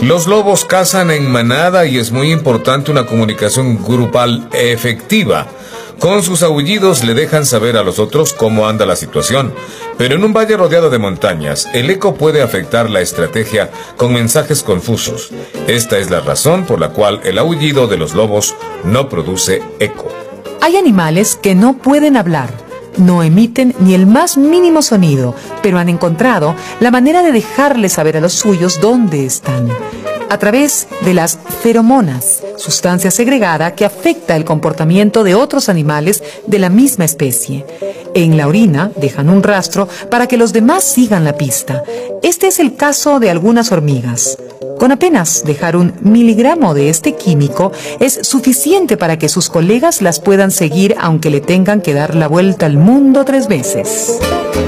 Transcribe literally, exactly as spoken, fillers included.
Los lobos cazan en manada y es muy importante una comunicación grupal efectiva. Con sus aullidos le dejan saber a los otros cómo anda la situación. Pero en un valle rodeado de montañas, el eco puede afectar la estrategia con mensajes confusos. Esta es la razón por la cual el aullido de los lobos no produce eco. Hay animales que no pueden hablar, no emiten ni el más mínimo sonido, pero han encontrado la manera de dejarles saber a los suyos dónde están. A través de las feromonas, sustancia segregada que afecta el comportamiento de otros animales de la misma especie. En la orina dejan un rastro para que los demás sigan la pista. Este es el caso de algunas hormigas. Con apenas dejar un miligramo de este químico es suficiente para que sus colegas las puedan seguir aunque le tengan que dar la vuelta al mundo tres veces.